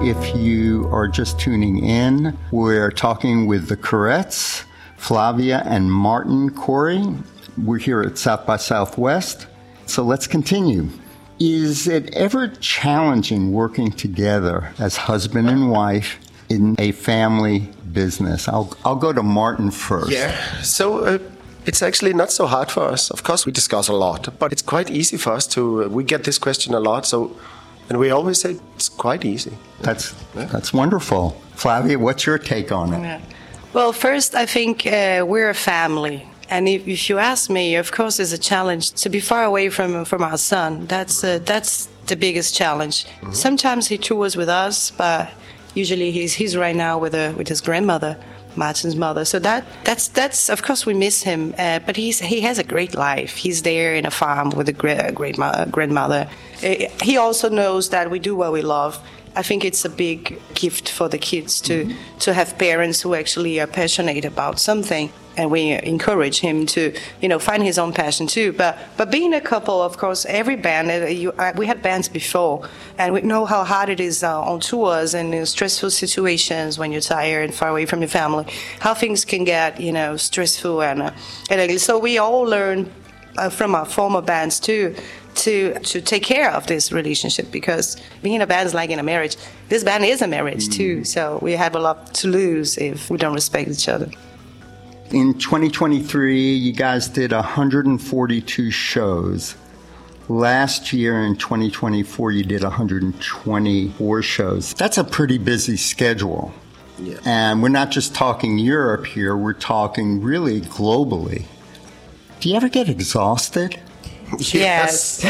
If you are just tuning in, we're talking with the Courettes, Flavia and Martin Corey. We're here at South by Southwest. So let's continue. Is it ever challenging working together as husband and wife in a family business? I'll go to Martin first. Yeah, so it's actually not so hard for us. Of course, we discuss a lot, but it's quite easy for us to. We get this question a lot, and we always say it's quite easy. That's wonderful. Flavia, what's your take on it? Yeah. Well, first, I think we're a family. And if you ask me, of course, it's a challenge to be far away from our son. That's the biggest challenge. Mm-hmm. Sometimes he tours with us, but usually he's right now with his grandmother, Martin's mother. So that's of course we miss him. But he has a great life. He's there in a farm with a great grandmother. He also knows that we do what we love. I think it's a big gift for the kids to have parents who actually are passionate about something. And we encourage him to, find his own passion too. But being a couple, of course, every band, we had bands before, and we know how hard it is on tours and in stressful situations when you're tired and far away from your family, how things can get, stressful and so we all learn from our former bands too to take care of this relationship, because being a band is like in a marriage. This band is a marriage too, so we have a lot to lose if we don't respect each other. In 2023, you guys did 142 shows. Last year, in 2024, you did 124 shows. That's a pretty busy schedule. Yeah. And we're not just talking Europe here, we're talking really globally. Do you ever get exhausted? Yes.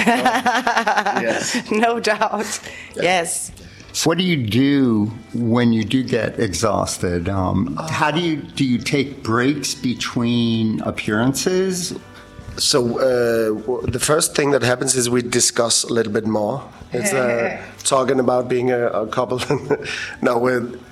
Yes. No doubt. Yeah. Yes. So what do you do when you do get exhausted? How do you take breaks between appearances? So the first thing that happens is we discuss a little bit more. It's talking about being a couple. No,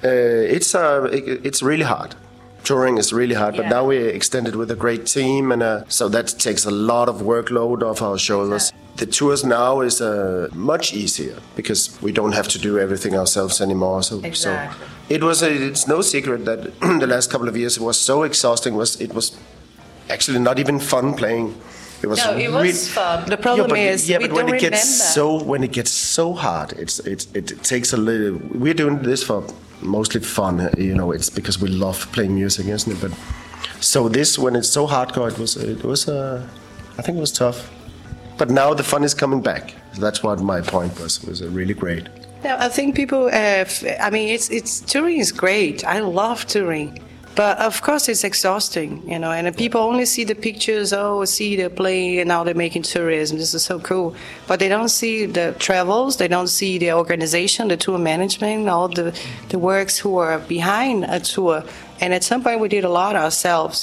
it's really hard. Touring is really hard, but now we extended with a great team, and so that takes a lot of workload off our shoulders. The tours now is much easier because we don't have to do everything ourselves anymore. So it's no secret that the last couple of years it was so exhausting. It was actually not even fun playing. It was fun. The problem is but when it gets so hard, it takes a little. We're doing this for mostly fun, It's because we love playing music, isn't it? But so this, when it's so hardcore, it was. I think it was tough. But now the fun is coming back. So that's what my point was really great. No, I think people. It's touring is great. I love touring. But of course it's exhausting, and people only see the pictures, see they're playing and now they're making tourism, this is so cool. But they don't see the travels, they don't see the organization, the tour management, all the works who are behind a tour. And at some point we did a lot ourselves,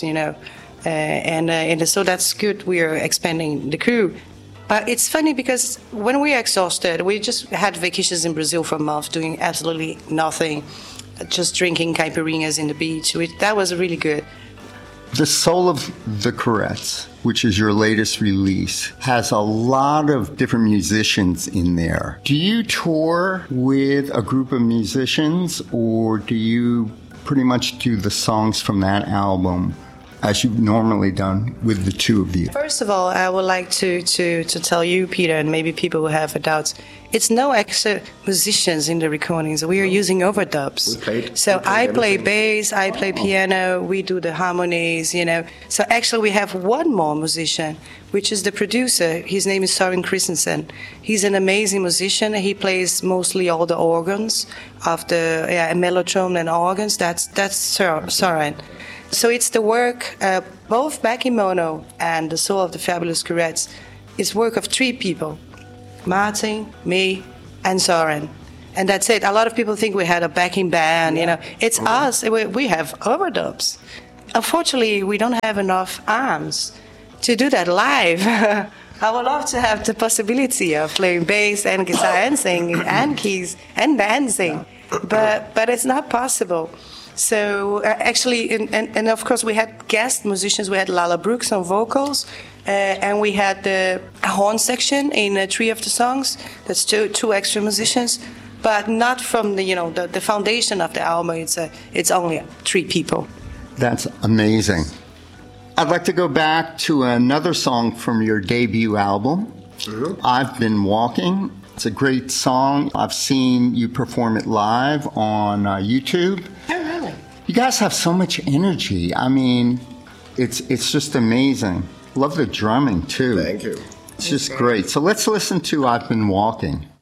and so that's good, we are expanding the crew. But it's funny because when we're exhausted, we just had vacations in Brazil for a month doing absolutely nothing. Just drinking caipirinhas in the beach. That was really good. The Soul of the Courettes, which is your latest release, has a lot of different musicians in there. Do you tour with a group of musicians, or do you pretty much do the songs from that album as you've normally done with the two of you? First of all, I would like to tell you, Peter, and maybe people who have doubts, it's no extra musicians in the recordings. We are using overdubs. I play bass, I play piano, we do the harmonies, So actually we have one more musician, which is the producer. His name is Søren Christensen. He's an amazing musician. He plays mostly all the organs of the mellotron and organs. That's Søren. So it's the work, both Back in Mono and The Soul of the Fabulous Courettes, is work of three people. Martin, me, and Søren. And that's it. A lot of people think we had a backing band, It's us. We have overdubs. Unfortunately, we don't have enough arms to do that live. I would love to have the possibility of playing bass and guitar and singing and keys and dancing. But it's not possible. So actually, and of course we had guest musicians. We had Lala Brooks on vocals, and we had the horn section in 3 of the songs. That's two extra musicians. but not from the foundation of the album. It's only 3 people. That's amazing. I'd like to go back to another song from your debut album, I've Been Walking. It's a great song. I've seen you perform it live on YouTube. Oh, really? You guys have so much energy. I mean, it's just amazing. Love the drumming, too. Thank you. It's just great. So let's listen to I've Been Walking.